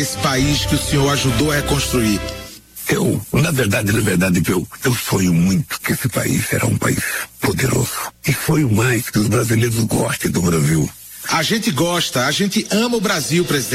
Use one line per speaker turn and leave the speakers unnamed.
esse país que o senhor ajudou a reconstruir?
Na verdade, eu sonho muito que esse país será um país poderoso. E sonho mais que os brasileiros gostem do Brasil.
A gente gosta, a gente ama o Brasil, presidente.